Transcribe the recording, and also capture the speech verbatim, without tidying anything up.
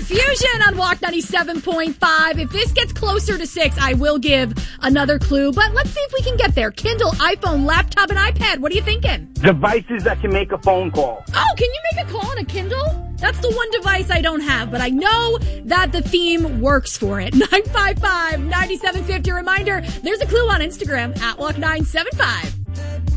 Confusion on Walk ninety-seven point five. If this gets closer to six, I will give another clue, but let's see if we can get there. Kindle, iPhone, laptop, and iPad. What are you thinking? Devices that can make a phone call. Oh, can you make a call on a Kindle? That's the one device I don't have, but I know that the theme works for it. nine five five, nine seven five zero. Reminder, there's a clue on Instagram at Walk nine seven five.